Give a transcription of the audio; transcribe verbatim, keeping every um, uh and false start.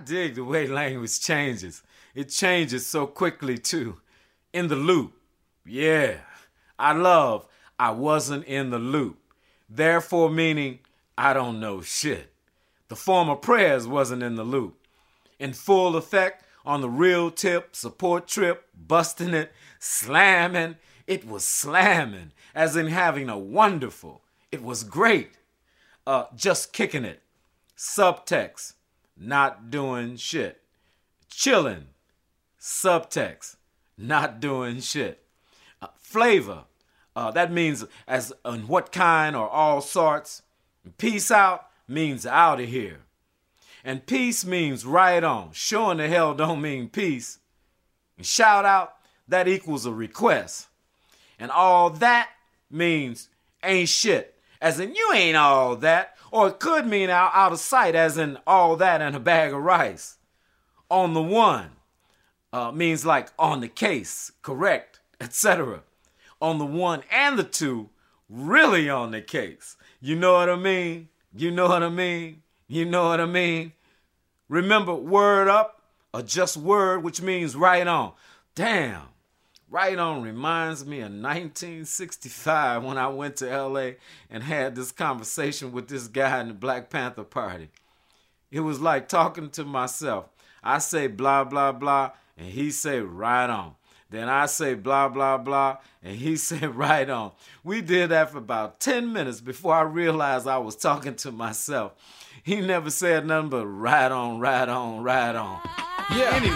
dig the way language changes. It changes so quickly, too. In the loop. Yeah. I love I wasn't in the loop. Therefore meaning I don't know shit. The former prayers wasn't in the loop. In full effect on the real tip, support trip, busting it, slamming. It was slamming, as in having a wonderful. It was great. Uh, just kicking it. Subtext. Not doing shit. Chilling. Subtext. Not doing shit. Uh, flavor. Uh, that means as in what kind or all sorts. Peace out means out of here. And peace means right on. Sure in the hell don't mean peace. And shout out, that equals a request. And all that means ain't shit. As in you ain't all that. Or it could mean out, out of sight, as in all that and a bag of rice. On the one uh, means like on the case, correct, et cetera. On the one and the two, really on the case. You know what I mean? You know what I mean? You know what I mean? Remember, word up or just word, which means right on. Damn, right on reminds me of nineteen sixty-five when I went to L A and had this conversation with this guy in the Black Panther Party. It was like talking to myself. I say blah, blah, blah, and he say right on. Then I say blah, blah, blah, and he said right on. We did that for about ten minutes before I realized I was talking to myself. He never said nothing but right on, right on, right on. Yeah.